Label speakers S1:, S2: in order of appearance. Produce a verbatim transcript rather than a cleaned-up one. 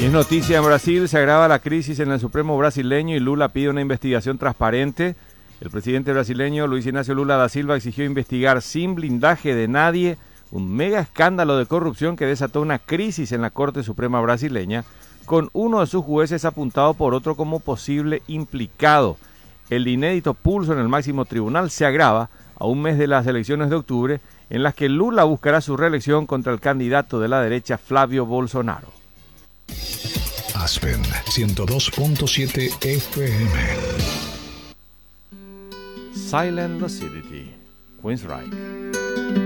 S1: Y es noticia en Brasil, se agrava la crisis en el Supremo brasileño y Lula pide una investigación transparente. El presidente brasileño Luis Inácio Lula da Silva exigió investigar sin blindaje de nadie un mega escándalo de corrupción que desató una crisis en la Corte Suprema brasileña, con uno de sus jueces apuntado por otro como posible implicado. El inédito pulso en el máximo tribunal se agrava a un mes de las elecciones de octubre, en las que Lula buscará su reelección contra el candidato de la derecha Flávio Bolsonaro.
S2: Aspen ciento dos punto siete F M.
S1: Silent Lucidity, Queensryche.